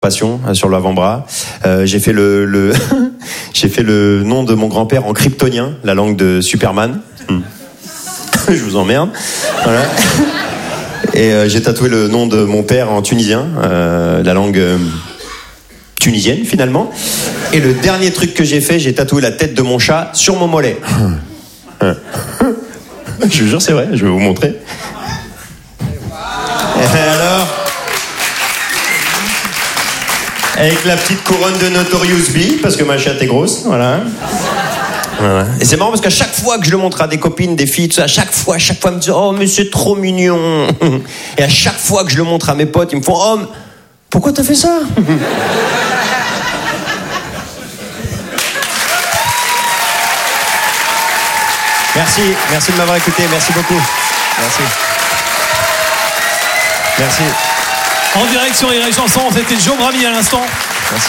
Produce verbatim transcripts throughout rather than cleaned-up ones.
Passion sur l'avant-bras. Euh, j'ai fait le, le j'ai fait le nom de mon grand-père en kryptonien, la langue de Superman. Hmm. Je vous emmerde. Voilà. Et euh, j'ai tatoué le nom de mon père en tunisien, euh, la langue euh, tunisienne finalement. Et le dernier truc que j'ai fait, j'ai tatoué la tête de mon chat sur mon mollet. Je vous jure, c'est vrai. Je vais vous montrer. Et alors, avec la petite couronne de Notorious B, parce que ma chatte est grosse, voilà. Voilà. Et c'est marrant parce qu'à chaque fois que je le montre à des copines, des filles, tout ça, à chaque fois, à chaque fois, elles me disent « Oh, mais c'est trop mignon !» Et à chaque fois que je le montre à mes potes, ils me font « Oh, mais pourquoi t'as fait ça ?» Merci, merci de m'avoir écouté, merci beaucoup. Merci. Merci. En direct sur Rire et Chanson, c'était Joe Brami à l'instant. Merci.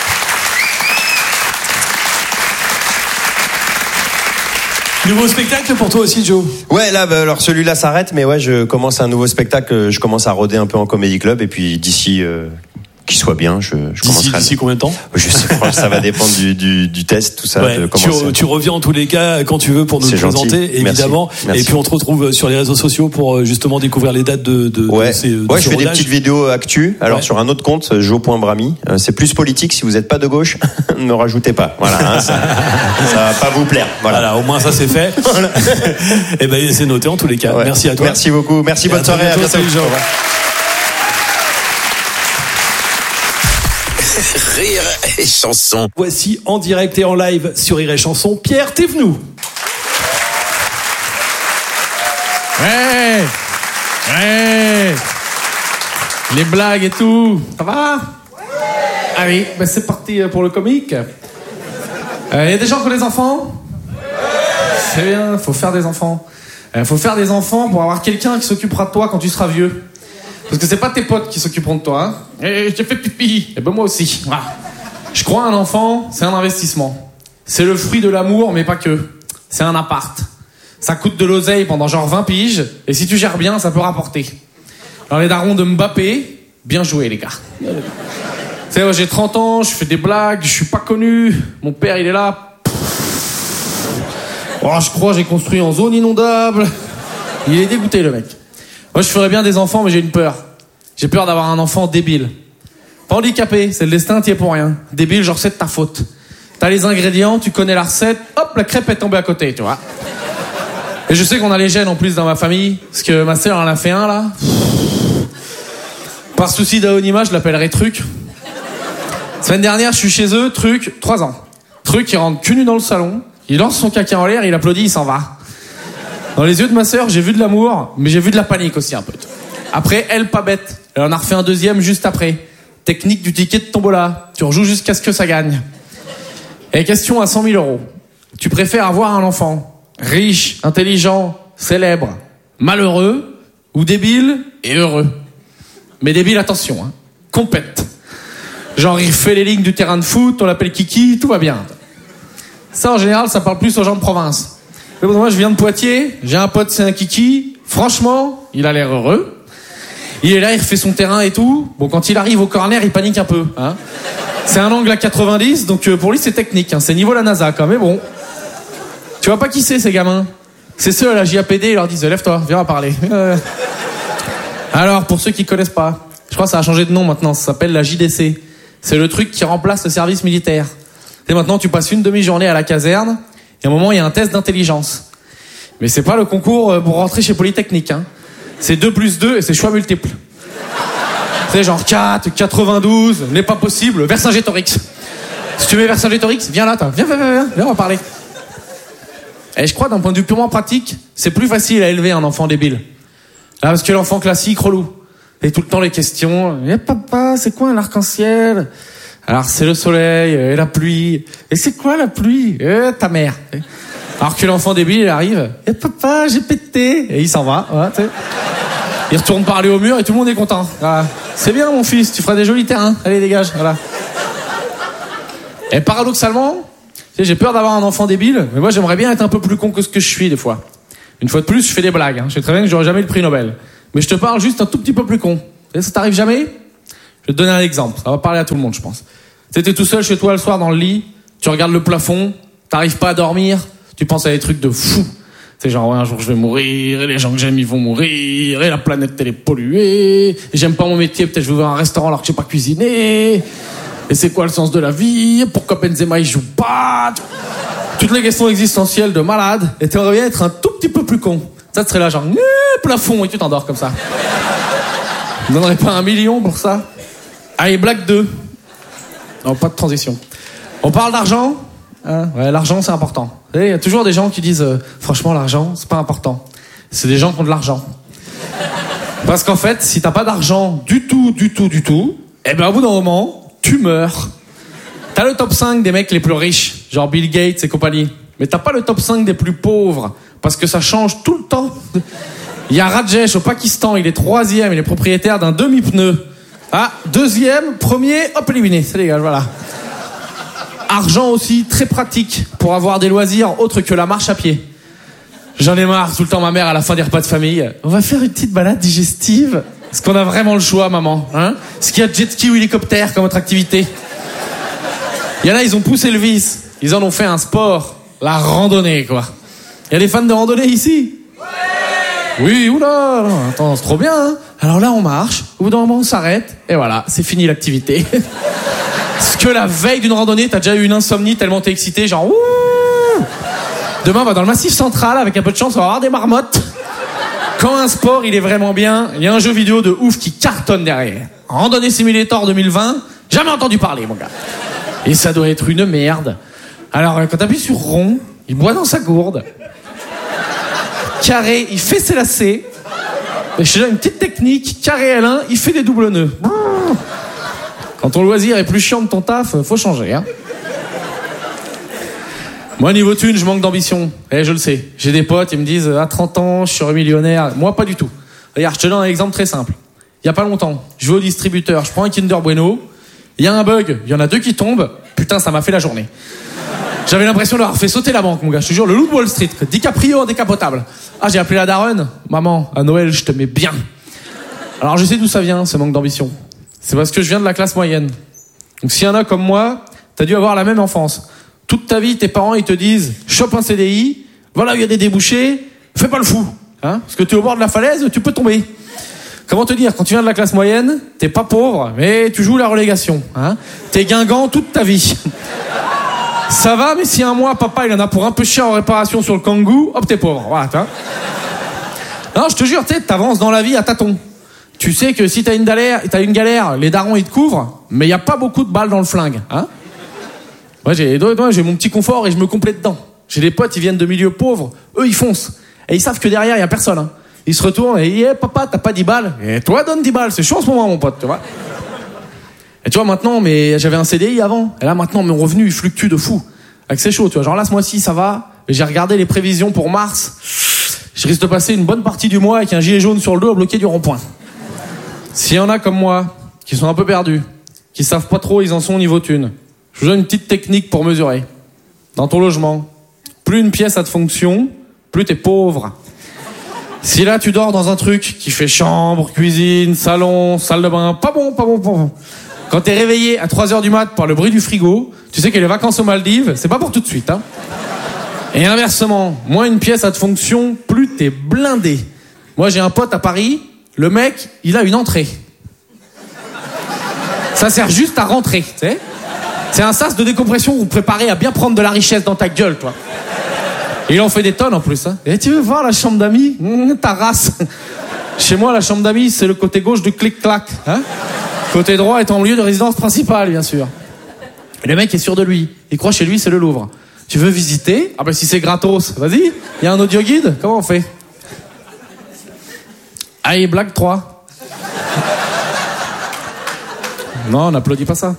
Nouveau spectacle pour toi aussi, Joe? Ouais, là, bah, alors celui-là s'arrête, mais ouais, je commence un nouveau spectacle, je commence à rôder un peu en comédie club, et puis d'ici euh, qu'il soit bien, je, je commencerai. D'ici, d'ici combien de temps? Je sais pas, ça va dépendre du, du, du test, tout ça. Ouais, de tu, tu reviens en tous les cas quand tu veux pour nous le présenter, gentil. évidemment. Merci. Merci. Et puis on te retrouve sur les réseaux sociaux pour justement découvrir les dates de, de, ouais. de ces de Ouais, ce je fais rodage. des petites vidéos actu. Alors ouais. sur un autre compte, jo point brami. Euh, c'est plus politique. Si vous n'êtes pas de gauche, ne me rajoutez pas. Voilà, hein, ça, ça va pas vous plaire. Voilà, voilà au moins ça c'est fait. Voilà. Et ben c'est noté en tous les cas. Ouais. Merci à toi. Merci beaucoup. Merci. Et bonne à soirée. Bientôt, à bientôt. salut, Jean. Rire et Chanson. Voici en direct et en live sur Rire et Chanson, Pierre Thévenoud. Ouais, ouais, les blagues et tout, ça va? Ouais. Allez, ben c'est parti pour le comique. Il euh, y a des gens qui ont des enfants? Ouais. C'est bien, faut faire des enfants. Il euh, faut faire des enfants pour avoir quelqu'un qui s'occupera de toi quand tu seras vieux. Parce que c'est pas tes potes qui s'occuperont de toi, hein. Eh, j'ai fait pipi. Et ben moi aussi. Voilà. Je crois un enfant, c'est un investissement. C'est le fruit de l'amour, mais pas que. C'est un appart. Ça coûte de l'oseille pendant genre vingt piges, et si tu gères bien, ça peut rapporter. Alors les darons de Mbappé, bien joué les gars. Tu sais, moi j'ai trente ans, je fais des blagues, je suis pas connu. Mon père il est là. Oh, je crois que j'ai construit en zone inondable. Il est dégoûté le mec. Moi, je ferais bien des enfants, mais j'ai une peur. J'ai peur d'avoir un enfant débile. Pas handicapé, c'est le destin, t'y es pour rien. Débile, genre c'est de ta faute. T'as les ingrédients, tu connais la recette, hop, la crêpe est tombée à côté, tu vois. Et je sais qu'on a les gènes en plus dans ma famille, parce que ma sœur en a fait un, là. Par souci d'anonymat, je l'appellerai Truc. Semaine dernière, je suis chez eux, Truc, trois ans. Truc, il rentre cul nu dans le salon, il lance son caca en l'air, il applaudit, il s'en va. Dans les yeux de ma sœur, j'ai vu de l'amour, mais j'ai vu de la panique aussi un peu. Après, elle, pas bête. Elle en a refait un deuxième juste après. Technique du ticket de tombola. Tu rejoues jusqu'à ce que ça gagne. Et question à cent mille euros. Tu préfères avoir un enfant riche, intelligent, célèbre, malheureux, ou débile et heureux? Mais débile, attention, hein. Compète. Genre, il fait les lignes du terrain de foot, on l'appelle Kiki, tout va bien. Ça, en général, ça parle plus aux gens de province. Mais bon, moi, je viens de Poitiers, j'ai un pote, c'est un Kiki. Franchement, il a l'air heureux. Il est là, il refait son terrain et tout. Bon, quand il arrive au corner, il panique un peu. Hein. C'est un angle à quatre-vingt-dix, donc euh, pour lui, c'est technique. Hein. C'est niveau la NASA, quand même. Mais bon, tu vois pas qui c'est, ces gamins? C'est ceux à la J A P D, ils leur disent « Lève-toi, viens à parler. Euh... » Alors, pour ceux qui connaissent pas, je crois que ça a changé de nom maintenant. Ça s'appelle la J D C. C'est le truc qui remplace le service militaire. Et maintenant, tu passes une demi-journée à la caserne. Et à un moment, il y a un test d'intelligence. Mais c'est pas le concours pour rentrer chez Polytechnique, hein. C'est deux plus deux et c'est choix multiples. C'est genre quatre, quatre-vingt-douze, n'est pas possible, Vercingétorix. Si tu mets Vercingétorix, viens là, toi. Viens, viens, viens, viens, viens, on va parler. Et je crois, d'un point de vue purement pratique, c'est plus facile à élever un enfant débile. Là, parce que l'enfant classique, relou. Et tout le temps les questions. Eh papa, c'est quoi un arc-en-ciel? Alors c'est le soleil et la pluie. Et c'est quoi la pluie? Eh, ta mère. Alors que l'enfant débile, il arrive. Eh papa, j'ai pété. Et il s'en va. Voilà, tu sais. Il retourne parler au mur et tout le monde est content. Voilà. C'est bien mon fils, tu feras des jolis terrains. Allez, dégage. Voilà. Et paradoxalement, tu sais, j'ai peur d'avoir un enfant débile, mais moi j'aimerais bien être un peu plus con que ce que je suis des fois. Une fois de plus, je fais des blagues. Hein. Je sais très bien que j'aurai jamais le prix Nobel. Mais je te parle juste un tout petit peu plus con. Et ça t'arrive jamais? Je vais te donner un exemple. Ça va parler à tout le monde, je pense. T'étais tout seul chez toi le soir dans le lit, tu regardes le plafond, t'arrives pas à dormir, tu penses à des trucs de fou. C'est genre, ouais, un jour je vais mourir, et les gens que j'aime ils vont mourir, et la planète elle est polluée, et j'aime pas mon métier, peut-être je vais ouvrir un restaurant alors que je sais pas cuisiner, et c'est quoi le sens de la vie, pourquoi Benzema il joue pas, toutes les questions existentielles de malade, et tu reviens être un tout petit peu plus con. Ça te serait là genre, plafond, et tu t'endors comme ça. Tu donnerais pas un million pour ça? Allez, blague deux. Non, pas de transition. On parle d'argent, hein? Ouais, l'argent c'est important. Il y a toujours des gens qui disent euh, franchement l'argent c'est pas important. C'est des gens qui ont de l'argent. Parce qu'en fait, si t'as pas d'argent du tout, du tout, du tout, eh ben au bout d'un moment, tu meurs. T'as le top cinq des mecs les plus riches, genre Bill Gates et compagnie. Mais t'as pas le top cinq des plus pauvres, parce que ça change tout le temps. Il y a Rajesh au Pakistan, il est troisième, il est propriétaire d'un demi-pneu. Ah, deuxième, premier, hop, éliminé. C'est légal, voilà. Argent aussi, très pratique pour avoir des loisirs autres que la marche à pied. J'en ai marre, tout le temps ma mère à la fin des repas de famille. On va faire une petite balade digestive. Est-ce qu'on a vraiment le choix, maman, hein? Est-ce qu'il y a jet ski ou hélicoptère comme autre activité? Il y en a, ils ont poussé le vice. Ils en ont fait un sport. La randonnée, quoi. Il y a des fans de randonnée ici? Oui, oula, attends, c'est trop bien, hein. Alors là, on marche, au bout d'un moment, on s'arrête, et voilà, c'est fini l'activité. Parce que la veille d'une randonnée, t'as déjà eu une insomnie tellement t'es excité, genre, ouh. Demain, on va dans le Massif Central, avec un peu de chance, on va avoir des marmottes. Quand un sport, il est vraiment bien, il y a un jeu vidéo de ouf qui cartonne derrière. Randonnée Simulator deux mille vingt, jamais entendu parler, mon gars. Et ça doit être une merde. Alors, quand t'appuies sur rond, il boit dans sa gourde. Carré, il fait ses lacets. Je te donne une petite technique. Carré L un, il fait des doubles nœuds. Quand ton loisir est plus chiant de ton taf, faut changer, hein. Moi, niveau thune, je manque d'ambition. Eh, je le sais. J'ai des potes, ils me disent, à trente ans, je serai millionnaire. Moi, pas du tout. Regarde, je te donne un exemple très simple. Il y a pas longtemps, je vais au distributeur, je prends un Kinder Bueno. Il y a un bug, il y en a deux qui tombent. Putain, ça m'a fait la journée. J'avais l'impression d'avoir fait sauter la banque, mon gars. Je te jure, le loup de Wall Street. DiCaprio en décapotable. Ah, j'ai appelé la daronne. Maman, à Noël, je te mets bien. Alors, je sais d'où ça vient, ce manque d'ambition. C'est parce que je viens de la classe moyenne. Donc, s'il y en a comme moi, t'as dû avoir la même enfance. Toute ta vie, tes parents, ils te disent, chope un C D I, voilà où il y a des débouchés, fais pas le fou. Hein, parce que t'es au bord de la falaise, tu peux tomber. Comment te dire, quand tu viens de la classe moyenne, t'es pas pauvre, mais tu joues la relégation. Hein, t'es guingant toute ta vie. Ça va, mais si un mois, papa, il en a pour un peu cher en réparation sur le Kangoo, hop, t'es pauvre. Voilà, t'as. Non, je te jure, tu sais, t'avances dans la vie à tâtons. Tu sais que si t'as une galère, t'as une galère, les darons, ils te couvrent, mais il y a pas beaucoup de balles dans le flingue, hein. Moi, j'ai, moi, j'ai mon petit confort et je me complète dedans. J'ai des potes, ils viennent de milieux pauvres, eux, ils foncent. Et ils savent que derrière, il y a personne, hein. Ils se retournent et ils disent, hey, papa, t'as pas dix balles? Et toi, donne dix balles, c'est chaud en ce moment, mon pote, tu vois. Et tu vois, maintenant, mais j'avais un C D I avant. Et là, maintenant, mon revenu, il fluctue de fou. Avec c'est chaud, tu vois. Genre là, ce mois-ci, ça va. Et j'ai regardé les prévisions pour mars. Je risque de passer une bonne partie du mois avec un gilet jaune sur le dos à bloquer du rond-point. S'il y en a comme moi, qui sont un peu perdus, qui savent pas trop où ils en sont au niveau thune, je vous donne une petite technique pour mesurer. Dans ton logement, plus une pièce a de fonction, plus t'es pauvre. Si là, tu dors dans un truc qui fait chambre, cuisine, salon, salle de bain, pas bon, pas bon, pas bon. Quand t'es réveillé à trois heures du mat par le bruit du frigo, tu sais que les vacances aux Maldives, c'est pas pour tout de suite, hein. Et inversement, moins une pièce a de fonction, plus t'es blindé. Moi, j'ai un pote à Paris, le mec, il a une entrée. Ça sert juste à rentrer, tu sais. C'est un sas de décompression où vous préparez à bien prendre de la richesse dans ta gueule, toi. Et il en fait des tonnes en plus, hein. Et tu veux voir la chambre d'amis? Mmh, ta race. Chez moi, la chambre d'amis, c'est le côté gauche du clic-clac, hein. Côté droit est en lieu de résidence principale, bien sûr. Et le mec est sûr de lui. Il croit chez lui, c'est le Louvre. Tu veux visiter? Ah ben si c'est gratos, vas-y. Il y a un audio guide? Comment on fait? Allez, blague trois. Non, on n'applaudit pas ça.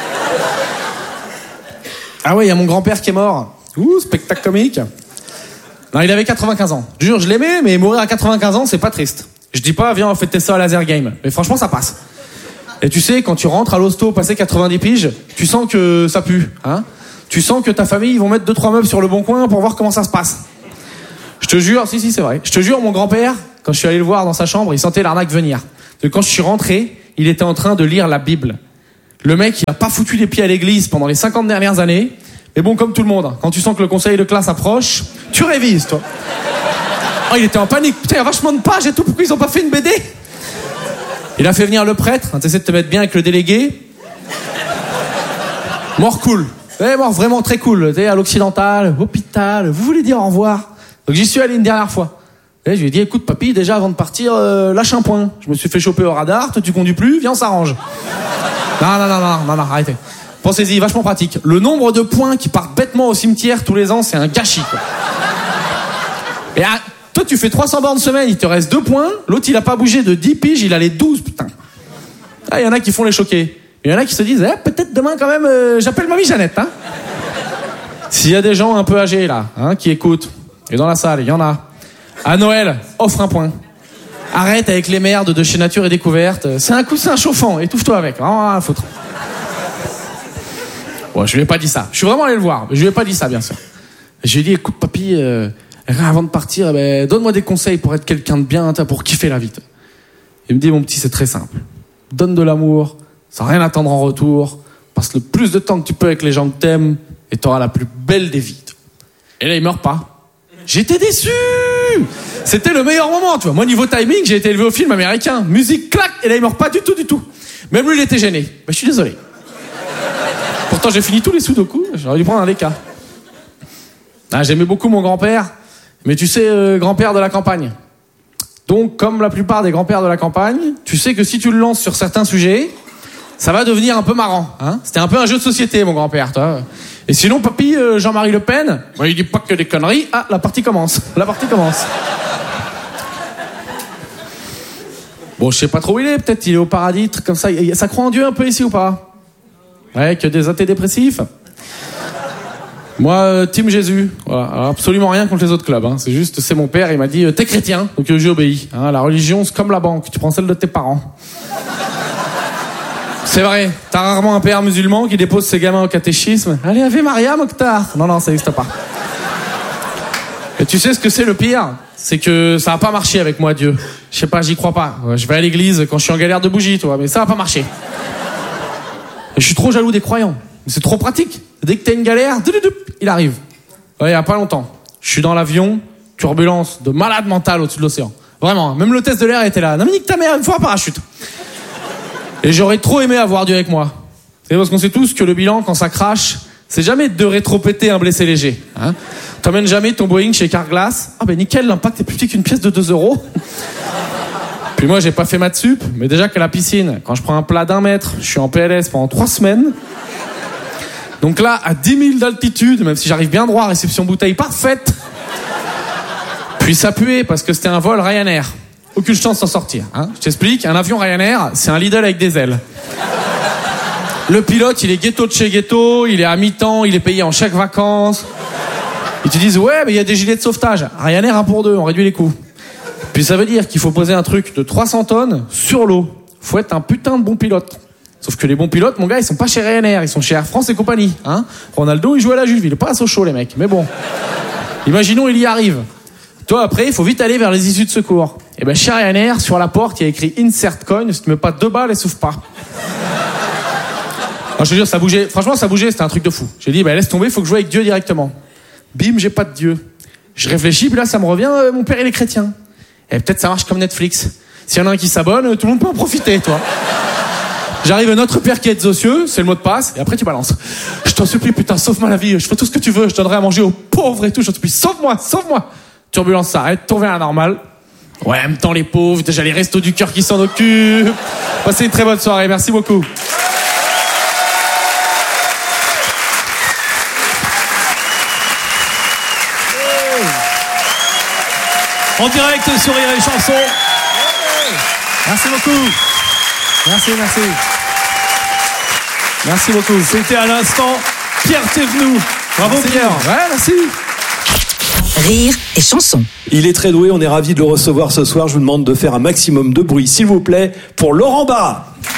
Ah ouais, il y a mon grand-père qui est mort. Ouh, spectacle comique. Non, il avait quatre-vingt-quinze ans. Je jure, je l'aimais, mais mourir à quatre-vingt-quinze ans, c'est pas triste. Je dis pas, viens, on fait ça à laser game. Mais franchement, ça passe. Et tu sais, quand tu rentres à l'hosto, passé quatre-vingt-dix piges, tu sens que ça pue, hein. Tu sens que ta famille, ils vont mettre deux, trois meubles sur le bon coin pour voir comment ça se passe. Je te jure, si, si, c'est vrai. Je te jure, mon grand-père, quand je suis allé le voir dans sa chambre, il sentait l'arnaque venir. Donc, quand je suis rentré, il était en train de lire la Bible. Le mec, il a pas foutu les pieds à l'église pendant les cinquante dernières années. Mais bon, comme tout le monde, quand tu sens que le conseil de classe approche, tu révises, toi. Oh, il était en panique. Putain, il y a vachement de pages et tout. Pourquoi ils ont pas fait une B D? Il a fait venir le prêtre. Hein, t'essaies de te mettre bien avec le délégué. Mort cool. Eh, mort vraiment très cool. T'es à l'occidental, hôpital. Vous voulez dire au revoir? Donc j'y suis allé une dernière fois. Et je lui ai dit, écoute papy, déjà avant de partir, euh, lâche un point. Je me suis fait choper au radar. Toi tu conduis plus. Viens, on s'arrange. Non, non, non, non, non, non, arrêtez. Pensez-y, vachement pratique. Le nombre de points qui partent bêtement au cimetière tous les ans, c'est un gâchis, quoi. Et ah, toi, tu fais trois cents bornes semaine, il te reste deux points. L'autre, il a pas bougé de dix piges, il a les douze, putain. Ah, il y en a qui font les choquer. Il y en a qui se disent, eh, peut-être demain, quand même, euh, j'appelle mamie Jeannette, hein. S'il y a des gens un peu âgés, là, hein, qui écoutent, et dans la salle, il y en a. À Noël, offre un point. Arrête avec les merdes de chez Nature et Découverte. C'est un coussin chauffant, étouffe-toi avec. Vraiment rien à foutre. Bon, je lui ai pas dit ça. Je suis vraiment allé le voir, mais je lui ai pas dit ça, bien sûr. Je lui ai dit, écoute, papy, euh, avant de partir, ben, donne-moi des conseils pour être quelqu'un de bien, pour kiffer la vie. Il me dit, mon petit, c'est très simple. Donne de l'amour, sans rien attendre en retour. Passe le plus de temps que tu peux avec les gens que t'aimes, et t'auras la plus belle des vies. Et là, il meurt pas. J'étais déçu. C'était le meilleur moment, tu vois. Moi, niveau timing, j'ai été élevé au film américain. Musique, clac, et là, il meurt pas du tout, du tout. Même lui, il était gêné. Ben, je suis désolé. Pourtant, j'ai fini tous les sudoku. J'aurais dû prendre un D K. Ah, j'aimais beaucoup mon grand-père. Mais tu sais, euh, grand-père de la campagne. Donc, comme la plupart des grands-pères de la campagne, tu sais que si tu le lances sur certains sujets, ça va devenir un peu marrant. Hein. C'était un peu un jeu de société, mon grand-père, toi. Et sinon, papy, euh, Jean-Marie Le Pen, bah, il dit pas que des conneries. Ah, la partie commence. La partie commence. Bon, je sais pas trop où il est. Peut-être il est au paradis, truc comme ça. Ça croit en Dieu un peu ici ou pas? Ouais, que des antidépressifs. Moi, euh, team Jésus. Voilà. Alors, absolument rien contre les autres clubs. Hein. C'est juste, c'est mon père, il m'a dit, euh, t'es chrétien, donc euh, j'ai obéi. Hein. La religion, c'est comme la banque. Tu prends celle de tes parents. C'est vrai, t'as rarement un père musulman qui dépose ses gamins au catéchisme. Allez, Ave Maria, Mokhtar. Non, non, ça n'existe pas. Et tu sais ce que c'est le pire? C'est que ça a pas marché avec moi, Dieu. Je sais pas, j'y crois pas. Je vais à l'église quand je suis en galère de bougie, toi, mais ça a pas marché. Et je suis trop jaloux des croyants. C'est trop pratique. Dès que t'as une galère, il arrive. Ouais, il y a pas longtemps. Je suis dans l'avion, turbulence de malade mental au-dessus de l'océan. Vraiment, même l'hôtesse de l'air était là. Non, mais nique ta mère, une fois un parachute. Et j'aurais trop aimé avoir Dieu avec moi. Et parce qu'on sait tous que le bilan, quand ça crache, c'est jamais de rétro-péter un blessé léger. Hein. T'emmènes jamais ton Boeing chez Carglass. Ah ben nickel, l'impact est plus petit qu'une pièce de deux euros. Puis moi, j'ai pas fait maths sup, mais déjà qu'à la piscine, quand je prends un plat d'un mètre, je suis en P L S pendant trois semaines. Donc là, à dix mille d'altitude, même si j'arrive bien droit, réception bouteille parfaite. Puis ça puait parce que c'était un vol Ryanair. Aucune chance d'en sortir. Hein. Je t'explique, un avion Ryanair, c'est un Lidl avec des ailes. Le pilote, il est ghetto de chez ghetto, il est à mi-temps, il est payé en chèque vacances. Ils te disent, ouais, mais il y a des gilets de sauvetage. Ryanair, un pour deux, on réduit les coûts. Puis ça veut dire qu'il faut poser un truc de trois cents tonnes sur l'eau. Faut être un putain de bon pilote. Sauf que les bons pilotes, mon gars, ils sont pas chez Ryanair, ils sont chez Air France et compagnie. Hein. Ronaldo, il joue à la Juve, il est pas à Sochaux, les mecs. Mais bon, imaginons, il y arrive. Toi, après, il faut vite aller vers les issues de secours. Et ben, chez Ryanair, sur la porte, il y a écrit Insert Coin. Si tu mets pas deux balles, elle s'ouvre pas. Alors, je veux dire, ça bougeait. Franchement, ça bougeait, c'était un truc de fou. J'ai dit, ben, laisse tomber, faut que je joue avec Dieu directement. Bim, j'ai pas de Dieu. Je réfléchis, puis là, ça me revient, euh, mon père, il est chrétien. Et peut-être ça marche comme Netflix. S'il y en a un qui s'abonne, tout le monde peut en profiter, toi. J'arrive à notre père qui est aux cieux, c'est le mot de passe, et après tu balances. Je t'en supplie, putain, sauve-moi la vie, je fais tout ce que tu veux, je donnerai à manger aux pauvres et tout, je t'en supplie, sauve-moi, sauve-moi. Turbulence s'arrête, tourne vers la normale. Ouais, en même temps, les pauvres, déjà les restos du cœur qui s'en occupent. Passez une très bonne soirée, merci beaucoup. En direct sur Rire et Chanson. Merci beaucoup. Merci, merci. Merci beaucoup. C'était à l'instant Pierre Thévenoud. Bravo merci Pierre. Ouais, merci. Rire et Chanson. Il est très doué, on est ravis de le recevoir ce soir. Je vous demande de faire un maximum de bruit, s'il vous plaît, pour Laurent Barra.